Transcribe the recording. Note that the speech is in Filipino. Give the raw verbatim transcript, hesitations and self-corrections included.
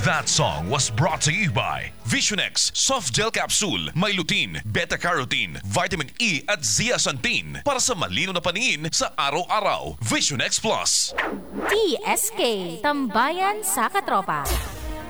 That song was brought to you by Visionex Soft Gel Capsule. May lutein, beta-carotene, vitamin E at zeaxanthin para sa malino na paningin sa araw-araw. Visionex Plus. T S K, Tambayan sa Katropa.